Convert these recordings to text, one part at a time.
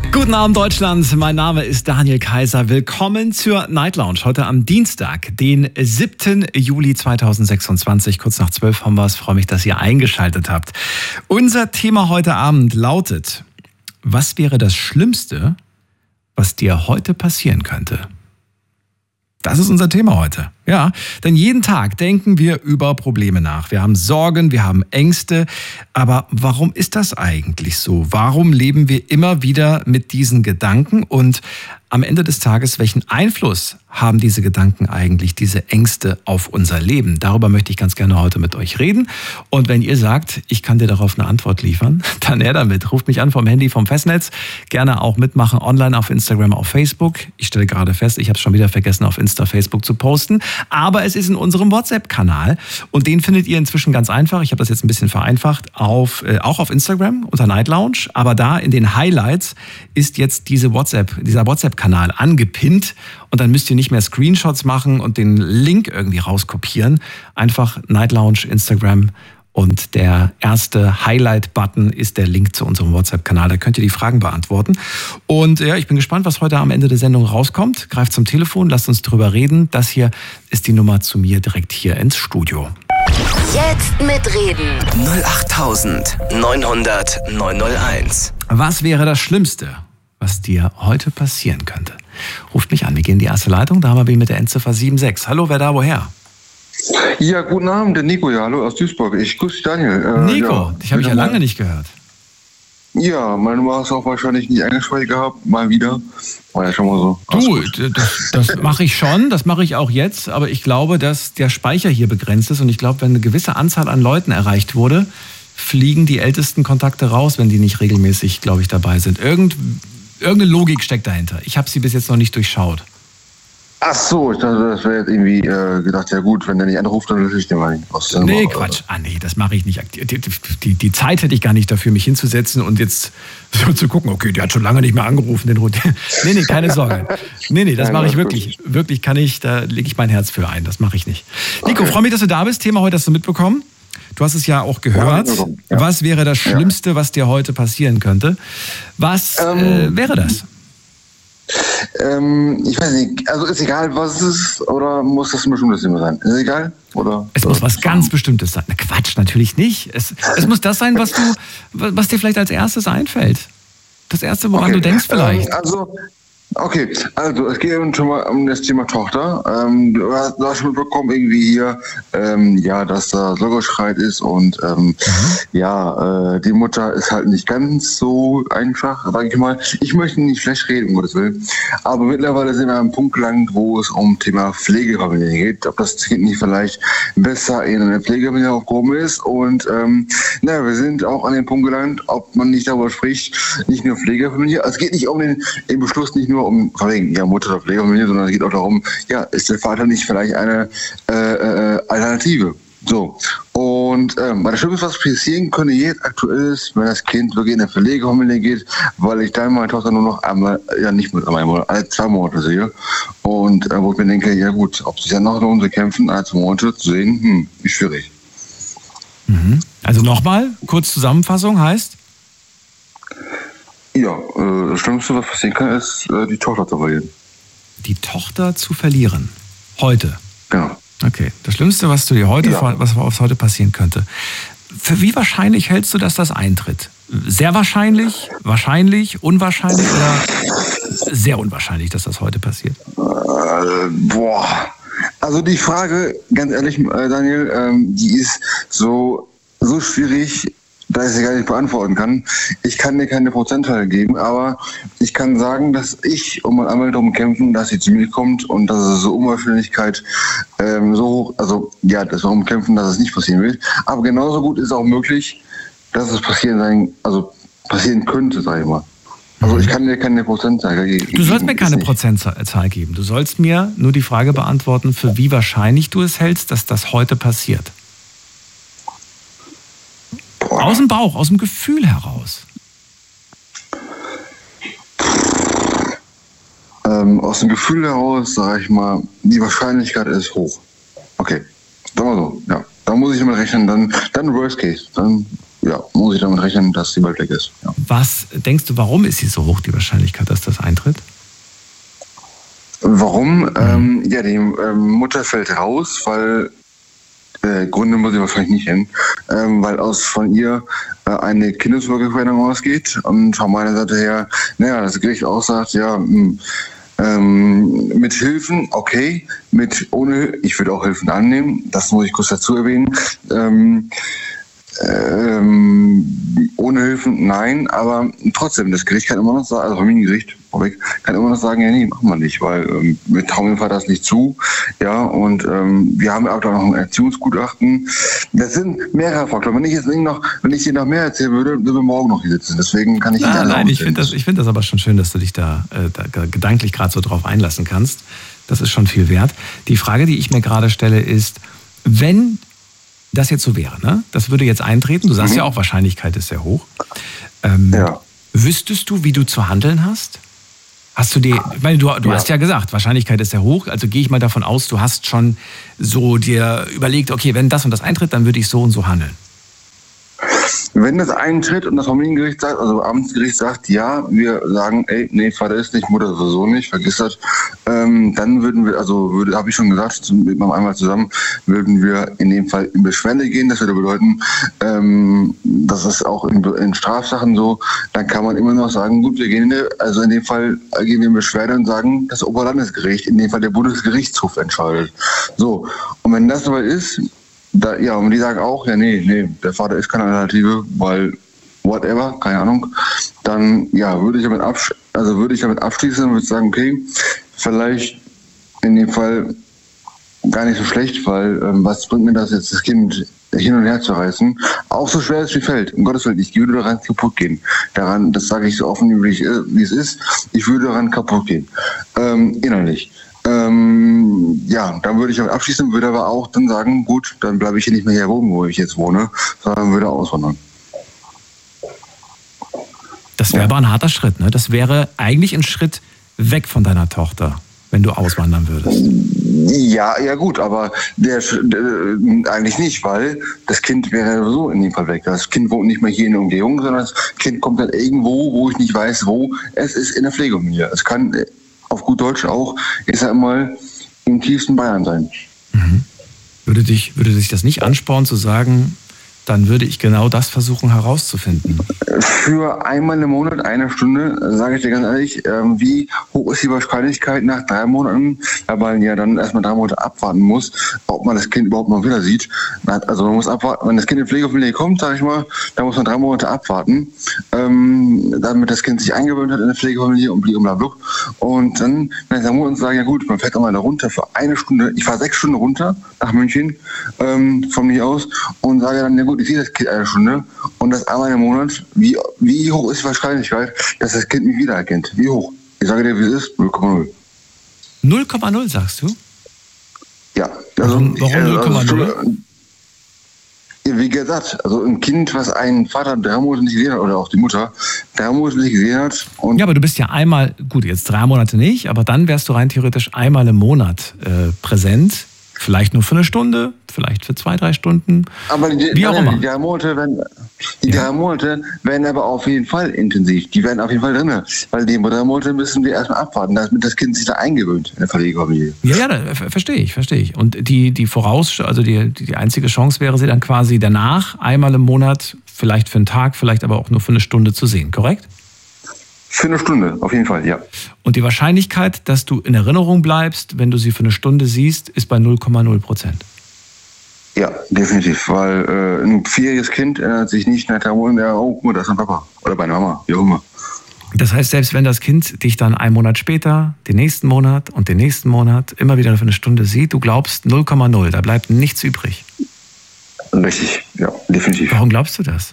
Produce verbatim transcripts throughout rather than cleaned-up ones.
Guten Abend Deutschland, mein Name ist Daniel Kaiser. Willkommen zur Night Lounge. Heute am Dienstag, den siebten Juli zweitausendsechsundzwanzig. Kurz nach zwölf haben wir es. Freue mich, dass ihr eingeschaltet habt. Unser Thema heute Abend lautet: Was wäre das Schlimmste, was dir heute passieren könnte? Das ist unser Thema heute. Ja, denn jeden Tag denken wir über Probleme nach. Wir haben Sorgen, wir haben Ängste. Aber warum ist das eigentlich so? Warum leben wir immer wieder mit diesen Gedanken? Und am Ende des Tages, welchen Einfluss haben diese Gedanken eigentlich, diese Ängste auf unser Leben? Darüber möchte ich ganz gerne heute mit euch reden. Und wenn ihr sagt, ich kann dir darauf eine Antwort liefern, dann her damit. Ruft mich an vom Handy, vom Festnetz. Gerne auch mitmachen, online auf Instagram, auf Facebook. Ich stelle gerade fest, ich habe es schon wieder vergessen, auf Insta, Facebook zu posten. Aber es ist in unserem WhatsApp-Kanal. Und den findet ihr inzwischen ganz einfach. Ich habe das jetzt ein bisschen vereinfacht. Auf, äh, auch auf Instagram unter Night Lounge. Aber da in den Highlights ist jetzt diese WhatsApp, dieser WhatsApp-Kanal angepinnt. Und dann müsst ihr nicht mehr Screenshots machen und den Link irgendwie rauskopieren. Einfach Night Lounge, Instagram. Und der erste Highlight-Button ist der Link zu unserem WhatsApp-Kanal. Da könnt ihr die Fragen beantworten. Und ja, ich bin gespannt, was heute am Ende der Sendung rauskommt. Greift zum Telefon, lasst uns drüber reden. Das hier ist die Nummer zu mir direkt hier ins Studio. Jetzt mitreden. null acht neunhundert neunhunderteins. Was wäre das Schlimmste, was dir heute passieren könnte? Ruft mich an, wir gehen in die erste Leitung. Da haben wir wen mit der Endziffer sieben sechs. Hallo, wer da, woher? Ja, guten Abend, der Nico, ja, hallo aus Duisburg. Ich grüße dich, Daniel. Äh, Nico, ja, dich habe ich ja lange nicht gehört. Ja, meine Nummer hast du auch wahrscheinlich nicht eingespeichert gehabt, mal wieder. War ja schon mal so. Du, das, das mache ich schon, das mache ich auch jetzt, aber ich glaube, dass der Speicher hier begrenzt ist und ich glaube, wenn eine gewisse Anzahl an Leuten erreicht wurde, fliegen die ältesten Kontakte raus, wenn die nicht regelmäßig, glaube ich, dabei sind. Irgend, irgendeine Logik steckt dahinter. Ich habe sie bis jetzt noch nicht durchschaut. Ach so, ich dachte, das wäre jetzt irgendwie äh, gedacht, ja gut, wenn der nicht anruft, dann löse ich den mal aus der Nee, Nummer, Quatsch. Ah nee, das mache ich nicht. Die, die, die Zeit hätte ich gar nicht dafür, mich hinzusetzen und jetzt so zu gucken, okay, der hat schon lange nicht mehr angerufen, den Hund. Nee, nee, keine Sorge. Nee, nee, das mache ich wirklich. Wirklich kann ich, da lege ich mein Herz für ein, das mache ich nicht. Nico, Okay. freue mich, dass du da bist. Thema heute hast du mitbekommen. Du hast es ja auch gehört. Ja, ja. Was wäre das Schlimmste, was dir heute passieren könnte? Was Ähm, äh, wäre das? Ähm, ich weiß nicht, also ist egal, was es ist, oder muss das ein bestimmtes Thema sein? Ist egal? Oder? Es muss was ganz Bestimmtes sein. Na Quatsch, natürlich nicht. Es, es muss das sein, was du, was dir vielleicht als erstes einfällt. Das Erste, woran Okay, du denkst vielleicht. Ähm, also, okay, also es geht eben schon mal um das Thema Tochter. Ähm, du, hast, du hast schon mitbekommen, irgendwie hier, ähm, ja, dass da Sorgeschreit ist und ähm, Mhm. ja, äh, die Mutter ist halt nicht ganz so einfach, sag ich mal. Ich möchte nicht schlecht reden, um Gottes Willen, aber mittlerweile sind wir an einem Punkt gelangt, wo es um Thema Pflegefamilie geht. Ob das Kind nicht vielleicht besser in einer Pflegefamilie aufgehoben ist und ähm, naja, wir sind auch an dem Punkt gelangt, ob man nicht darüber spricht, nicht nur Pflegefamilie, es geht nicht um den, den Beschluss, nicht nur um wegen ja, Mutter oder Pflegefamilie, sondern es geht auch darum, ja, ist der Vater nicht vielleicht eine äh, äh, Alternative? So. Und ähm, bei der Schlimmste, was passieren könnte jetzt aktuell ist, wenn das Kind wirklich in eine Pflegefamilie geht, weil ich dann meine Tochter nur noch einmal, ja nicht mit einmal, alle zwei Monate sehe. Und äh, wo ich mir denke, ja gut, ob sich dann noch lohnt zu kämpfen, alle zwei Monate zu sehen, hm, ist schwierig. Mhm. Also nochmal, kurz Zusammenfassung heißt? Ja, äh, das Schlimmste, was passieren kann, ist, äh, die Tochter zu verlieren. Die Tochter zu verlieren. Heute. Genau. Okay. Das Schlimmste, was du dir heute, Ja. was aufs heute passieren könnte. Für wie wahrscheinlich hältst du, dass das eintritt? Sehr wahrscheinlich, wahrscheinlich, unwahrscheinlich oder sehr unwahrscheinlich, dass das heute passiert? Äh, boah. Also die Frage, ganz ehrlich, äh, Daniel, ähm, die ist so, so schwierig, dass ich sie gar nicht beantworten kann. Ich kann dir keine Prozentzahl geben, aber ich kann sagen, dass ich um einmal darum kämpfen, dass sie zu mir kommt und dass es so Unwahrscheinlichkeit ähm, so hoch, also ja, dass wir darum kämpfen, dass es nicht passieren wird. Aber genauso gut ist auch möglich, dass es passieren sein, also passieren könnte, sag ich mal. Also ich kann dir keine Prozentzahl geben. Du sollst mir keine Ist nicht. Prozentzahl geben. Du sollst mir nur die Frage beantworten, für wie wahrscheinlich du es hältst, dass das heute passiert. Boah. Aus dem Bauch, aus dem Gefühl heraus. Ähm, aus dem Gefühl heraus, sage ich mal, die Wahrscheinlichkeit ist hoch. Okay, sagen wir so, ja. Da muss ich damit rechnen, dann, dann Worst Case. Dann ja, muss ich damit rechnen, dass sie bald weg ist. Ja. Was denkst du, warum ist sie so hoch, die Wahrscheinlichkeit, dass das eintritt? Warum? Mhm. Ähm, ja, die ähm, Mutter fällt raus, weil äh, Gründe muss ich wahrscheinlich nicht nennen, ähm, weil aus von ihr äh, eine Kindeswohlgefährdung ausgeht und von meiner Seite her, naja, das Gericht auch sagt, ja, mh, ähm, mit Hilfen, okay, mit ohne, ich würde auch Hilfen annehmen, das muss ich kurz dazu erwähnen, ähm, ähm, ohne Hilfen, nein, aber trotzdem, das Gericht kann immer noch sagen, also Familiengericht, vorweg, kann immer noch sagen, ja nee, machen wir nicht, weil ähm, wir trauen dem Vater das nicht zu, ja, und ähm, wir haben auch noch ein Erziehungsgutachten. Das sind mehrere Faktoren. Wenn ich jetzt noch, wenn ich dir noch mehr erzählen würde, würden wir morgen noch hier sitzen. Deswegen kann ich nicht Nein, nein, ich finde das, ich finde das aber schon schön, dass du dich da, äh, da gedanklich gerade so drauf einlassen kannst. Das ist schon viel wert. Die Frage, die ich mir gerade stelle, ist, wenn das jetzt so wäre, ne? Das würde jetzt eintreten. Du sagst mhm. ja auch, Wahrscheinlichkeit ist sehr hoch. Ähm, ja. Wüsstest du, wie du zu handeln hast? Hast du die, ich meine, du, du ja. hast ja gesagt, Wahrscheinlichkeit ist sehr hoch, also gehe ich mal davon aus, du hast schon so dir überlegt, okay, wenn das und das eintritt, dann würde ich so und so handeln. Wenn das eintritt und das Familiengericht sagt, also Amtsgericht sagt, ja, wir sagen, ey, nee, Vater ist nicht, Mutter sowieso nicht, vergiss das, ähm, dann würden wir, also würde, habe ich schon gesagt, mit meinem einmal zusammen, würden wir in dem Fall in Beschwerde gehen. Das würde bedeuten, ähm, das ist auch in, in Strafsachen so, dann kann man immer noch sagen, gut, wir gehen in der, also in dem Fall gehen wir in Beschwerde und sagen, das Oberlandesgericht, in dem Fall der Bundesgerichtshof entscheidet. So, und wenn das soweit ist, Da, ja, und die sagen auch, ja, nee, nee, der Vater ist keine Alternative, weil whatever, keine Ahnung, dann, ja, würde ich damit absch- also würde ich damit abschließen und würde sagen, okay, vielleicht in dem Fall gar nicht so schlecht, weil ähm, was bringt mir das jetzt, das Kind hin und her zu reißen? Auch so schwer es mir fällt, um Gottes Willen, ich würde daran kaputt gehen. Daran, das sage ich so offen, wie, ich, wie es ist, ich würde daran kaputt gehen, ähm, innerlich. Ähm, ja, dann würde ich damit abschließen, würde aber auch dann sagen, gut, dann bleibe ich hier nicht mehr hier wohnen, wo ich jetzt wohne, sondern würde auswandern. Das wäre ja. aber ein harter Schritt, ne? Das wäre eigentlich ein Schritt weg von deiner Tochter, wenn du auswandern würdest. Ja, ja gut, aber der, der eigentlich nicht, weil das Kind wäre so in dem Fall weg. Das Kind wohnt nicht mehr hier in der Umgebung, sondern das Kind kommt dann irgendwo, wo ich nicht weiß, wo. Es ist in der Pflegefamilie. Es kann auf gut Deutsch auch, ich sag mal, im tiefsten Bayern sein. Mhm. Würde dich, würde dich das nicht anspornen zu sagen, dann würde ich genau das versuchen herauszufinden? Für einmal im Monat, eine Stunde, sage ich dir ganz ehrlich, ähm, wie hoch ist die Wahrscheinlichkeit nach drei Monaten, weil man ja dann erstmal drei Monate abwarten muss, ob man das Kind überhaupt mal wieder sieht. Also man muss abwarten, wenn das Kind in Pflegefamilie kommt, sage ich mal, dann muss man drei Monate abwarten, ähm, damit das Kind sich eingewöhnt hat in der Pflegefamilie und blablabla. Und dann, wenn ich dann sage, ja gut, man fährt auch mal da runter für eine Stunde, ich fahre sechs Stunden runter nach München, ähm, von mir aus, und sage dann, ja gut, ich sehe das Kind eine Stunde und das einmal im Monat, wie, wie hoch ist die Wahrscheinlichkeit, dass das Kind mich wiedererkennt? Wie hoch? Ich sage dir, wie es ist, null Komma null. null Komma null sagst du? Ja. Also, warum warum null Komma null? Also, wie gesagt, also ein Kind, was einen Vater drei Monate nicht gesehen hat, oder auch die Mutter, drei Monate nicht gesehen hat. Und ja, aber du bist ja einmal, gut, jetzt drei Monate nicht, aber dann wärst du rein theoretisch einmal im Monat äh, präsent. Vielleicht nur für eine Stunde, vielleicht für zwei, drei Stunden. Aber die, wie auch immer. Die drei Monate werden, die ja. drei Monate werden aber auf jeden Fall intensiv. Die werden auf jeden Fall drin. Weil die drei Monate müssen wir erstmal abwarten, damit das Kind sich da eingewöhnt in der Pflegefamilie. Ja, ja, da, verstehe ich, verstehe ich. Und die, die Voraus, also die, die einzige Chance wäre sie dann quasi danach einmal im Monat, vielleicht für einen Tag, vielleicht aber auch nur für eine Stunde zu sehen, korrekt? Für eine Stunde, auf jeden Fall, ja. Und die Wahrscheinlichkeit, dass du in Erinnerung bleibst, wenn du sie für eine Stunde siehst, ist bei null Komma null Prozent. Ja, definitiv, weil äh, ein vierjähriges Kind erinnert sich nicht nach der Monat, oh, guck mal, das ist ein Papa oder bei einer Mama, wie auch immer. Das heißt, selbst wenn das Kind dich dann einen Monat später, den nächsten Monat und den nächsten Monat immer wieder für eine Stunde sieht, du glaubst null Komma null, da bleibt nichts übrig. Richtig, ja, definitiv. Warum glaubst du das?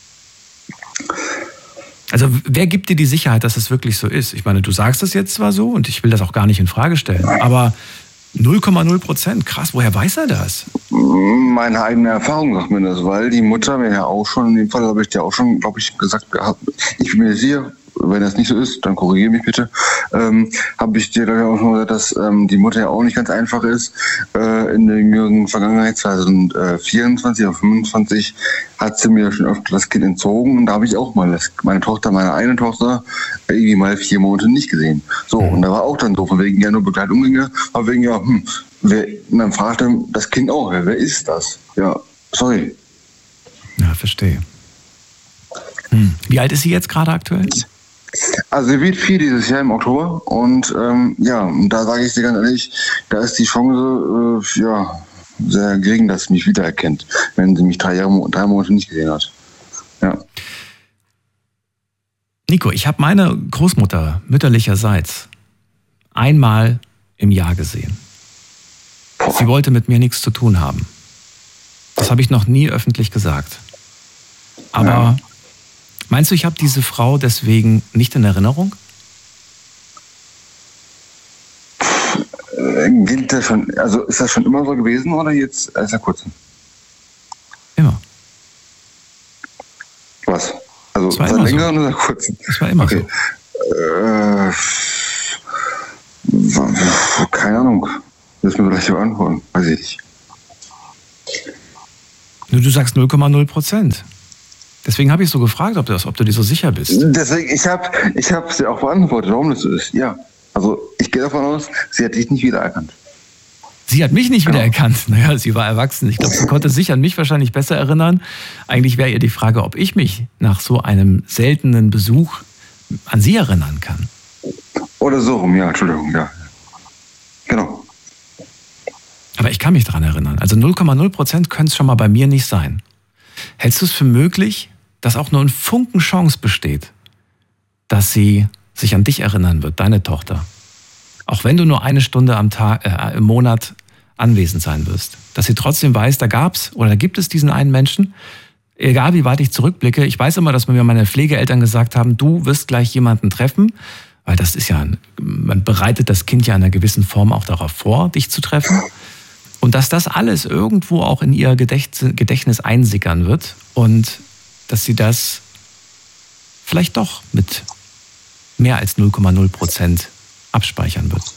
Also wer gibt dir die Sicherheit, dass es wirklich so ist? Ich meine, du sagst es jetzt zwar so und ich will das auch gar nicht in Frage stellen, aber null Komma null Prozent, krass, woher weiß er das? Meine eigene Erfahrung sagt mir das, weil die Mutter mir ja auch schon, in dem Fall habe ich dir auch schon, glaube ich, gesagt gehabt, ich bin mir sicher, wenn das nicht so ist, dann korrigiere mich bitte, ähm, habe ich dir da auch schon gesagt, dass ähm, die Mutter ja auch nicht ganz einfach ist. Äh, in der jüngeren Vergangenheit, zwanzig vierundzwanzig oder fünfundzwanzig, hat sie mir schon öfter das Kind entzogen. Und da habe ich auch mal das, meine Tochter, meine eine Tochter, irgendwie mal vier Monate nicht gesehen. So, und da war auch dann so, von wegen ja nur Begleitung ginge, aber wegen ja, hm, wer, und dann fragte das Kind auch, wer, wer ist das? Ja, sorry. Ja, verstehe. Hm. Wie alt ist sie jetzt gerade aktuell? Also sie wird vier dieses Jahr im Oktober und ähm, ja, da sage ich dir ganz ehrlich, da ist die Chance äh, ja, sehr gering, dass sie mich wiedererkennt, wenn sie mich drei, Jahre, drei Monate nicht gesehen hat. Ja. Nico, ich habe meine Großmutter mütterlicherseits einmal im Jahr gesehen. Boah. Sie wollte mit mir nichts zu tun haben. Das habe ich noch nie öffentlich gesagt. Aber ja. Meinst du, ich habe diese Frau deswegen nicht in Erinnerung? Äh, gilt das schon, also ist das schon immer so gewesen oder jetzt erst seit kurzem? Immer. Was? Also seit länger so. oder seit kurzem? Das war immer okay. so. Äh, keine Ahnung. Das müssen wir gleich beantworten. Weiß ich nicht. Nur du sagst null Komma null Prozent. Deswegen habe ich so gefragt, ob du, das, ob du dir so sicher bist. Deswegen, ich habe ich hab sie auch beantwortet, warum das so ist. Ja, also ich gehe davon aus, sie hat dich nicht wiedererkannt. Sie hat mich nicht genau. wiedererkannt. Naja, sie war erwachsen. Ich glaube, sie konnte sich an mich wahrscheinlich besser erinnern. Eigentlich wäre ihr die Frage, ob ich mich nach so einem seltenen Besuch an sie erinnern kann. Oder so rum, ja, Entschuldigung, ja. Genau. Aber ich kann mich daran erinnern. Also null Komma null Prozent können es schon mal bei mir nicht sein. Hältst du es für möglich, dass auch nur ein Funken Chance besteht, dass sie sich an dich erinnern wird, deine Tochter? Auch wenn du nur eine Stunde am Tag, äh, im Monat anwesend sein wirst. Dass sie trotzdem weiß, da gab's oder da gibt es diesen einen Menschen, egal wie weit ich zurückblicke. Ich weiß immer, dass mir meine Pflegeeltern gesagt haben, du wirst gleich jemanden treffen, weil das ist ja, man bereitet das Kind ja in einer gewissen Form auch darauf vor, dich zu treffen. Und dass das alles irgendwo auch in ihr Gedächtnis einsickern wird und dass sie das vielleicht doch mit mehr als null Komma null Prozent abspeichern wird.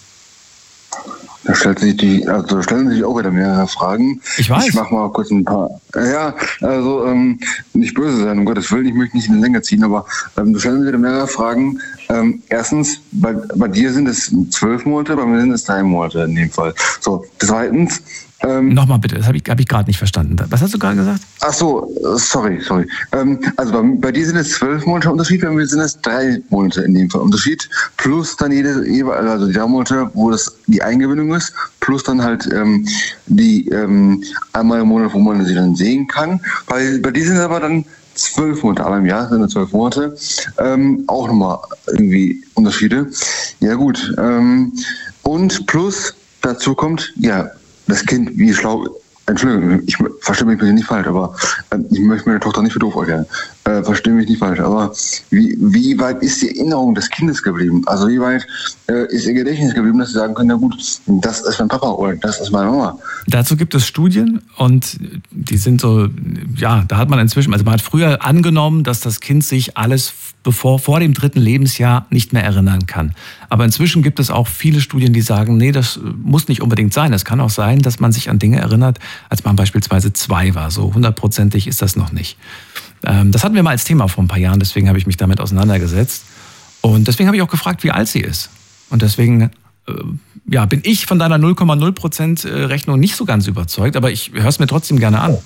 Da stellt sich die, also stellen sich auch wieder mehrere Fragen. Ich weiß. Ich mach mal kurz ein paar. Ja, also ähm, nicht böse sein, um Gottes Willen, ich möchte nicht in die Länge ziehen, aber ähm, du stellst wieder mehrere Fragen. Ähm, erstens, bei, bei dir sind es zwölf Monate, bei mir sind es drei Monate in dem Fall. So, zweitens. Ähm, Nochmal bitte, das habe ich, hab ich gerade nicht verstanden. Was hast du gerade gesagt? Ach so, sorry, sorry. Ähm, also bei, bei dir sind es zwölf Monate Unterschied, bei mir sind es drei Monate in dem Fall Unterschied. Plus dann jede, also die drei Monate, wo das die Eingewöhnung ist, plus dann halt ähm, die ähm, einmal im Monat, wo man sie dann sehen kann. Bei, bei dir sind es aber dann zwölf Monate, aber im Jahr sind es zwölf Monate. Ähm, auch nochmal irgendwie Unterschiede. Ja gut. Ähm, und plus dazu kommt, ja, das Kind, wie schlau, Entschuldigung, ich verstehe mich nicht falsch, aber äh, ich möchte meine Tochter nicht für doof erklären. Äh, verstehe mich nicht falsch, aber wie, wie weit ist die Erinnerung des Kindes geblieben? Also wie weit äh, ist ihr Gedächtnis geblieben, dass sie sagen können, na gut, das ist mein Papa oder das ist meine Mama? Dazu gibt es Studien und die sind so, ja, da hat man inzwischen, also man hat früher angenommen, dass das Kind sich alles bevor, vor dem dritten Lebensjahr nicht mehr erinnern kann. Aber inzwischen gibt es auch viele Studien, die sagen, nee, das muss nicht unbedingt sein. Es kann auch sein, dass man sich an Dinge erinnert, als man beispielsweise zwei war. So hundertprozentig ist das noch nicht. Das hatten wir mal als Thema vor ein paar Jahren, deswegen habe ich mich damit auseinandergesetzt. Und deswegen habe ich auch gefragt, wie alt sie ist. Und deswegen ja, bin ich von deiner null Komma null Prozent Rechnung nicht so ganz überzeugt, aber ich höre es mir trotzdem gerne an.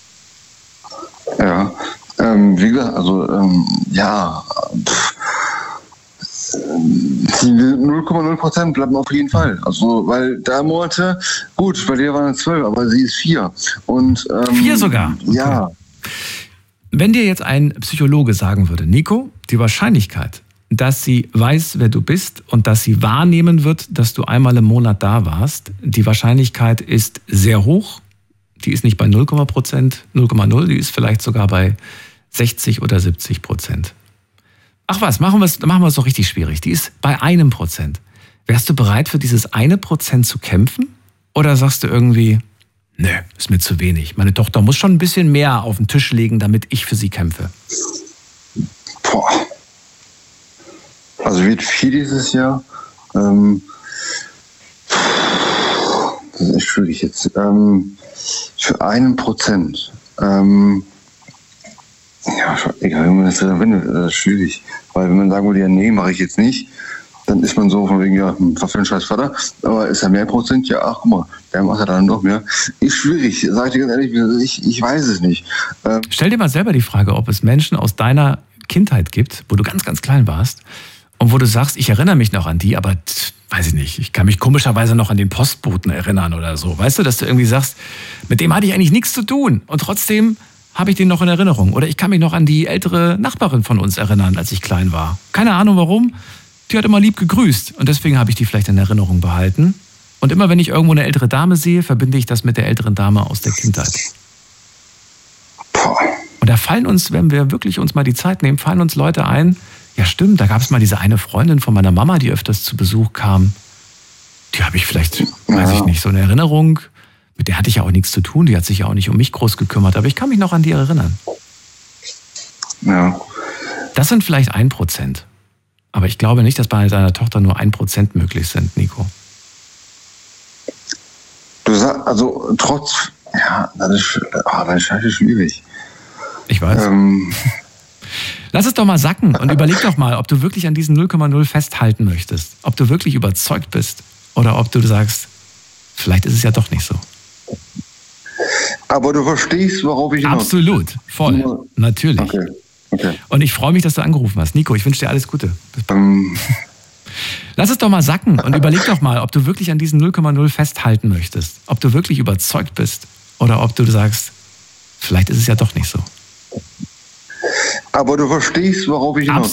Ja, ähm, wie gesagt, also ähm, ja, die null Komma null Prozent bleiben auf jeden Fall. Also, weil drei Monate, gut, bei dir waren es zwölf, aber sie ist vier. Und, ähm, vier sogar? Okay. Ja. Wenn dir jetzt ein Psychologe sagen würde, Nico, die Wahrscheinlichkeit, dass sie weiß, wer du bist und dass sie wahrnehmen wird, dass du einmal im Monat da warst, die Wahrscheinlichkeit ist sehr hoch. Die ist nicht bei null Komma null, die ist vielleicht sogar bei sechzig oder siebzig Prozent. Ach was, machen wir es machen wir es doch richtig schwierig. Die ist bei einem Prozent. Wärst du bereit, für dieses eine Prozent zu kämpfen? Oder sagst du irgendwie, nö, ist mir zu wenig. Meine Tochter muss schon ein bisschen mehr auf den Tisch legen, damit ich für sie kämpfe. Boah. Also wird viel dieses Jahr. Ähm, das ist echt schwierig jetzt. Ähm, für einen Prozent. Ähm, ja, egal, wenn man das drin findet, das ist schwierig. Weil wenn man sagen würde, ja, nee, mache ich jetzt nicht, dann ist man so von wegen, ja, was für ein scheiß Vater. Aber ist ja mehr Prozent? Ja, ach, guck mal, der macht ja dann doch mehr. Ist schwierig, sag ich dir ganz ehrlich, ich, ich weiß es nicht. Ähm, Stell dir mal selber die Frage, ob es Menschen aus deiner Kindheit gibt, wo du ganz, ganz klein warst und wo du sagst, ich erinnere mich noch an die, aber tch, weiß ich nicht, ich kann mich komischerweise noch an den Postboten erinnern oder so. Weißt du, dass du irgendwie sagst, mit dem hatte ich eigentlich nichts zu tun und trotzdem habe ich den noch in Erinnerung. Oder ich kann mich noch an die ältere Nachbarin von uns erinnern, als ich klein war. Keine Ahnung warum. Die hat immer lieb gegrüßt und deswegen habe ich die vielleicht in Erinnerung behalten. Und immer wenn ich irgendwo eine ältere Dame sehe, verbinde ich das mit der älteren Dame aus der Kindheit. Und da fallen uns, wenn wir wirklich uns mal die Zeit nehmen, fallen uns Leute ein, ja stimmt, da gab es mal diese eine Freundin von meiner Mama, die öfters zu Besuch kam. Die habe ich vielleicht, weiß ich nicht, so eine Erinnerung. Mit der hatte ich ja auch nichts zu tun, die hat sich ja auch nicht um mich groß gekümmert, aber ich kann mich noch an die erinnern. Ja. Das sind vielleicht ein Prozent. Aber ich glaube nicht, dass bei deiner Tochter nur ein Prozent möglich sind, Nico. Du sagst, also trotz, ja, das ist, oh, das ist scheiße schwierig. Ich weiß. Ähm, Lass es doch mal sacken und überleg doch mal, ob du wirklich an diesen null Komma null festhalten möchtest. Ob du wirklich überzeugt bist oder ob du sagst, vielleicht ist es ja doch nicht so. Aber du verstehst, worauf ich hinaus. Absolut, voll, natürlich. Okay. Okay. Und ich freue mich, dass du angerufen hast. Nico, ich wünsche dir alles Gute. Ähm, Lass es doch mal sacken und überleg doch mal, ob du wirklich an diesen null Komma null festhalten möchtest. Ob du wirklich überzeugt bist oder ob du sagst, vielleicht ist es ja doch nicht so. aber du verstehst, worauf ich hinaus.